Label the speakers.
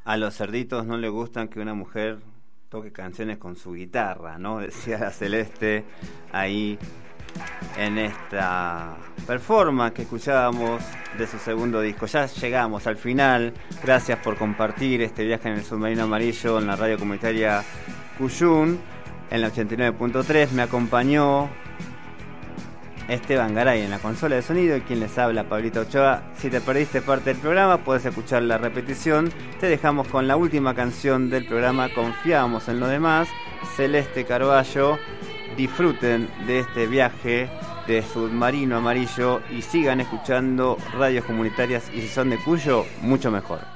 Speaker 1: A los cerditos no les gustan que una mujer toque canciones con su guitarra, ¿no? Decía la Celeste ahí en esta performance que escuchábamos de su segundo disco. Ya llegamos al final. Gracias por compartir este viaje en el submarino amarillo en la radio comunitaria Cuyún, en la 89.3. Me acompañó Esteban Garay en la consola de sonido y quien les habla, Pablito Ochoa. Si te perdiste parte del programa, puedes escuchar la repetición. Te dejamos con la última canción del programa, Confiamos en lo demás, Celeste Carballo. Disfruten de este viaje de submarino amarillo y sigan escuchando radios comunitarias, y si son de Cuyo, mucho mejor.